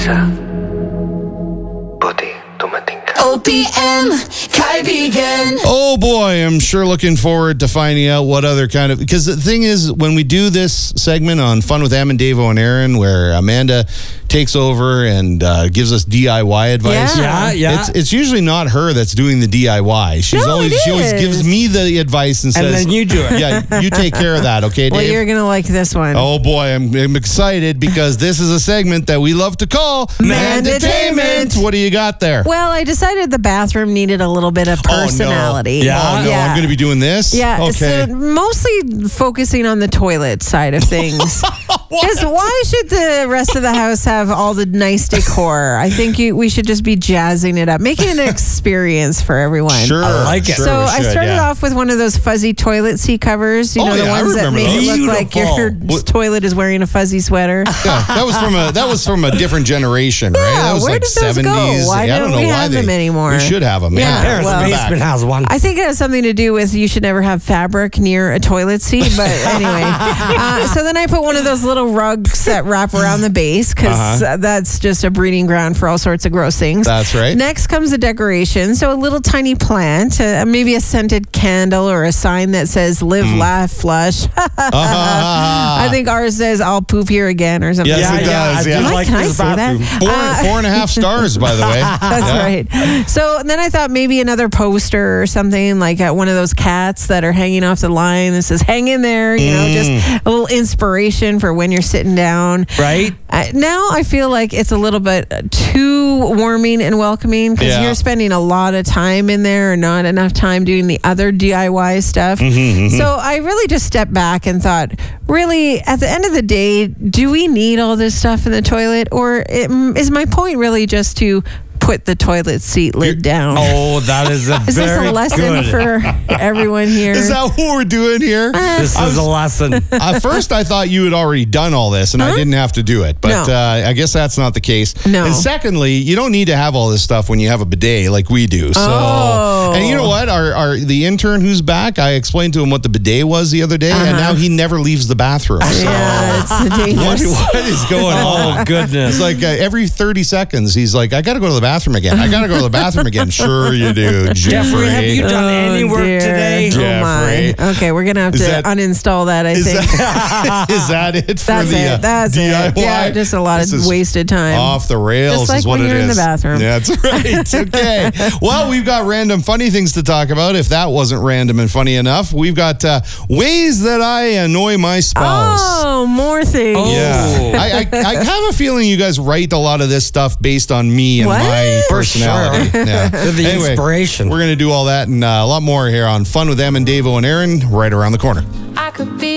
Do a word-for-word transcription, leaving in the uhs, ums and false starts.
Isa. Buti dumating ka. O P M, kaibigan. Oh boy, I'm sure looking forward to finding out what other kind of, because the thing is, when we do this segment on Fun with Em and Davo and Aaron, where Amanda takes over and uh, gives us D I Y advice. Yeah, yeah. It's, it's usually not her that's doing the D I Y. She's No, always it she always is. gives me the advice and says, And then you do it. Yeah, you take care of that, okay, Well, Dave? you're going to like this one. Oh boy, I'm, I'm excited because this is a segment that we love to call Mandatainment. What do you got there? Well, I decided the bathroom needed a little bit of personality. Oh no, oh, no. Yeah. I'm going to be doing this? Yeah, Okay. so mostly focusing on the toilet side of things. Because why should the rest of the house have all the nice decor? I think you, we should just be jazzing it up, making it an experience for everyone. Sure. I like it. Sure So we I should, started yeah. off with one of those fuzzy toilet seat covers. You Oh, know, the yeah, I ones that remember make those. it look like your Beautiful. toilet is wearing a fuzzy sweater. Yeah, that was from a that was from a different generation, right? Yeah, That was where like did those go? seventies. Why I don't don't know we why have they, them anymore? We should have them. Yeah, Yeah, Parents' well- basement has one. I think it has something to do with you should never have fabric near a toilet seat. But anyway, uh, so then I put one of those little rugs that wrap around the base because Uh-huh. that's just a breeding ground for all sorts of gross things. That's right. Next comes a decoration. So a little tiny plant, uh, maybe a scented candle or a sign that says live, Hmm. laugh, flush. I think ours says I'll poop here again or something. Yes, yeah, it yeah, does, I yeah. do Like, like can I this say that? bathroom. Four, Uh, four and a half stars, by the way. That's Yeah. right. So then I thought maybe another poster or something like uh, one of those cats that are hanging off the line that says "Hang in there," you know, just a little inspiration for when you're sitting down. Right? Uh, now I feel like it's a little bit uh, too warming and welcoming because Yeah. you're spending a lot of time in there and not enough time doing the other D I Y stuff. Mm-hmm, So I really just stepped back and thought, really, at the end of the day, do we need all this stuff in the toilet, or it, is my point really just to put the toilet seat lid down? Oh, that is a Is this very a lesson good. for everyone here? Is that what we're doing here? This I is was- a lesson. At first, I thought you had already done all this, and I didn't have to do it. But No. uh, I guess that's not the case. No. And secondly, you don't need to have all this stuff when you have a bidet like we do. So, Oh. and you know what? Our, our the intern who's back, I explained to him what the bidet was the other day, and now he never leaves the bathroom. So Yeah, it's what, dangerous. what is going on? Oh, goodness. It's like uh, every thirty seconds, he's like, I got to go to the bathroom again. I got to go to the bathroom again. Sure you do, Jeffrey, Jeffrey. have you done any work Oh, dear. today? Oh my. Jeffrey. Okay, we're gonna have Is to that- uninstall that. I Is think that, is that it for that's the it. uh, That's D I Y? it. Yeah, just a lot This of is wasted time. Off the rails Just like is what when it you're in is. the bathroom. Yeah, that's right. Okay. Well, we've got random funny things to talk about. If that wasn't random and funny enough, we've got uh, ways that I annoy my spouse. Oh, more things. Oh. Yeah, I, I, I have a feeling you guys write a lot of this stuff based on me and What? my For personality. sure. Yeah. They're the Anyway, inspiration. We're going to do all that and uh, a lot more here on Fun with Em and Davo and Aaron right around the corner. I could be